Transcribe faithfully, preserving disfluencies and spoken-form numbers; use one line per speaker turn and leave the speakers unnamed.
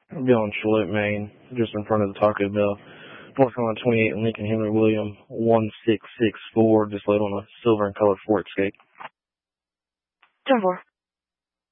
I'll be on Chalette, Maine, just in front of the Taco Bell. North Carolina twenty-eight and Lincoln Henry William one six six four, just load on a silver and colored Ford Escape.
ten four.